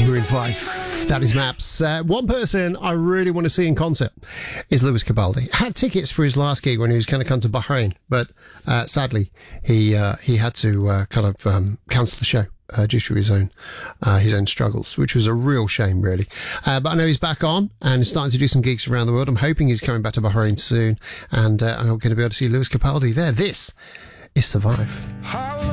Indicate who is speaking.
Speaker 1: Maroon 5. That is Maps. One person I really want to see in concert is Lewis Capaldi. Had tickets for his last gig when he was going to come to Bahrain, but sadly he had to cancel the show due to his own struggles, which was a real shame, really. But I know he's back on and is starting to do some gigs around the world. I'm hoping he's coming back to Bahrain soon, and I'm going to be able to see Lewis Capaldi there. This is Survive.